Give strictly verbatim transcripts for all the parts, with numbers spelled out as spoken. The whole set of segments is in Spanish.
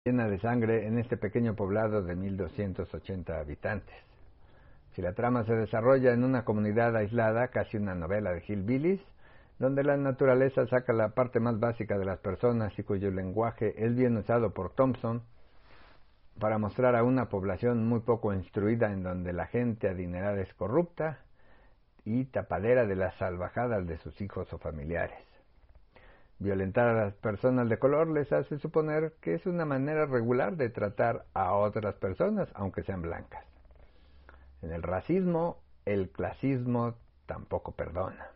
llena de sangre en este pequeño poblado de mil doscientos ochenta habitantes. Si la trama se desarrolla en una comunidad aislada, casi una novela de hillbillies, donde la naturaleza saca la parte más básica de las personas y cuyo lenguaje es bien usado por Thompson para mostrar a una población muy poco instruida en donde la gente adinerada es corrupta y tapadera de las salvajadas de sus hijos o familiares. Violentar a las personas de color les hace suponer que es una manera regular de tratar a otras personas, aunque sean blancas. En el racismo, el clasismo tampoco perdona.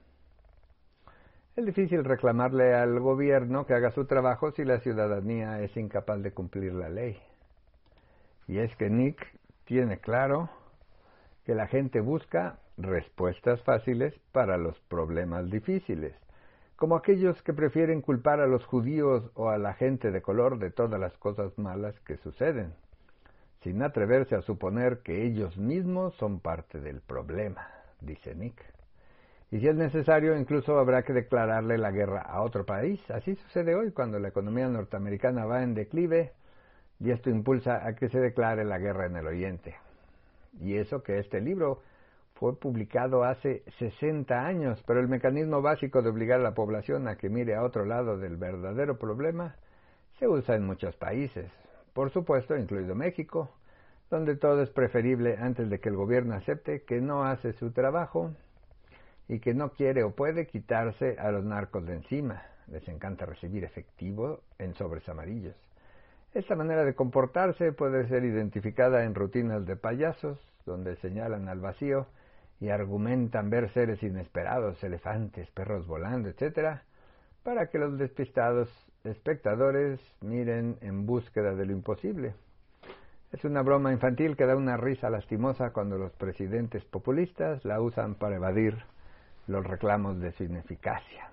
Es difícil reclamarle al gobierno que haga su trabajo si la ciudadanía es incapaz de cumplir la ley. Y es que Nick tiene claro que la gente busca respuestas fáciles para los problemas difíciles, como aquellos que prefieren culpar a los judíos o a la gente de color de todas las cosas malas que suceden, sin atreverse a suponer que ellos mismos son parte del problema, dice Nick. Y si es necesario, incluso habrá que declararle la guerra a otro país. Así sucede hoy cuando la economía norteamericana va en declive, y esto impulsa a que se declare la guerra en el Oriente. Y eso que este libro fue publicado hace sesenta años, pero el mecanismo básico de obligar a la población a que mire a otro lado del verdadero problema se usa en muchos países, por supuesto incluido México, donde todo es preferible antes de que el gobierno acepte que no hace su trabajo y que no quiere o puede quitarse a los narcos de encima. Les encanta recibir efectivo en sobres amarillos. Esta manera de comportarse puede ser identificada en rutinas de payasos, donde señalan al vacío y argumentan ver seres inesperados, elefantes, perros volando, etcétera, para que los despistados espectadores miren en búsqueda de lo imposible. Es una broma infantil que da una risa lastimosa cuando los presidentes populistas la usan para evadir los reclamos de su ineficacia.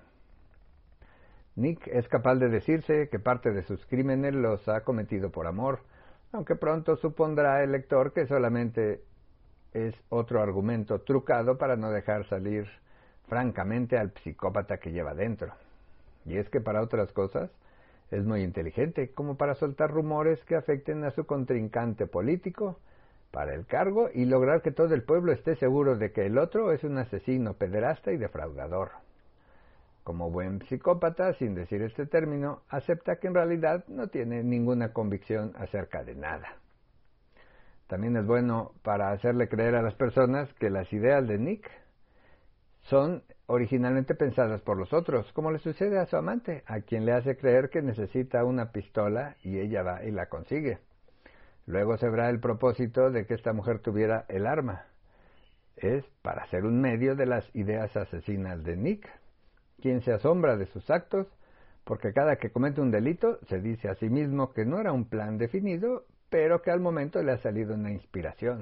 Nick es capaz de decirse que parte de sus crímenes los ha cometido por amor, aunque pronto supondrá el lector que solamente es otro argumento trucado para no dejar salir francamente al psicópata que lleva dentro. Y es que para otras cosas es muy inteligente, como para soltar rumores que afecten a su contrincante político para el cargo y lograr que todo el pueblo esté seguro de que el otro es un asesino, pederasta y defraudador. Como buen psicópata, sin decir este término, acepta que en realidad no tiene ninguna convicción acerca de nada. También es bueno para hacerle creer a las personas que las ideas de Nick son originalmente pensadas por los otros, como le sucede a su amante, a quien le hace creer que necesita una pistola y ella va y la consigue. Luego se verá el propósito de que esta mujer tuviera el arma. Es para ser un medio de las ideas asesinas de Nick, quien se asombra de sus actos, porque cada que comete un delito se dice a sí mismo que no era un plan definido, pero que al momento le ha salido una inspiración.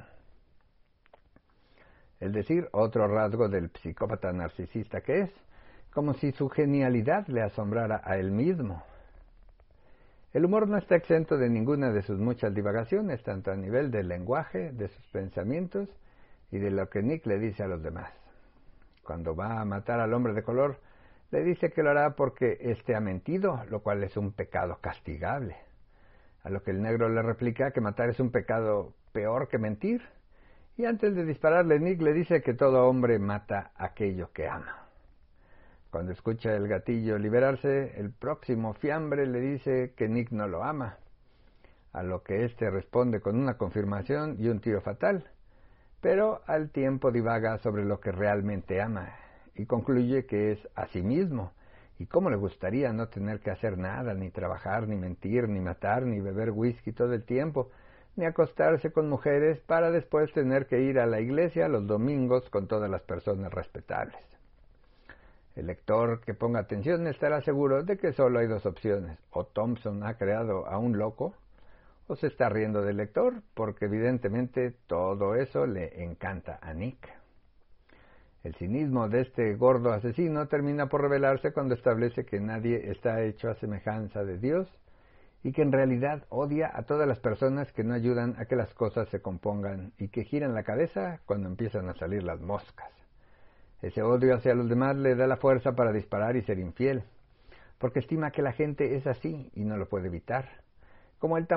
Es decir, otro rasgo del psicópata narcisista que es, como si su genialidad le asombrara a él mismo. El humor no está exento de ninguna de sus muchas divagaciones, tanto a nivel del lenguaje, de sus pensamientos y de lo que Nick le dice a los demás. Cuando va a matar al hombre de color, le dice que lo hará porque éste ha mentido, lo cual es un pecado castigable. A lo que el negro le replica que matar es un pecado peor que mentir. Y antes de dispararle, Nick le dice que todo hombre mata aquello que ama. Cuando escucha el gatillo liberarse, el próximo fiambre le dice que Nick no lo ama. A lo que éste responde con una confirmación y un tiro fatal. Pero al tiempo divaga sobre lo que realmente ama y concluye que es a sí mismo, y cómo le gustaría no tener que hacer nada, ni trabajar, ni mentir, ni matar, ni beber whisky todo el tiempo, ni acostarse con mujeres para después tener que ir a la iglesia los domingos con todas las personas respetables. El lector que ponga atención estará seguro de que solo hay dos opciones: o Thompson ha creado a un loco, o se está riendo del lector, porque evidentemente todo eso le encanta a Nick. El cinismo de este gordo asesino termina por revelarse cuando establece que nadie está hecho a semejanza de Dios y que en realidad odia a todas las personas que no ayudan a que las cosas se compongan y que giran la cabeza cuando empiezan a salir las moscas. Ese odio hacia los demás le da la fuerza para disparar y ser infiel, porque estima que la gente es así y no lo puede evitar. Como él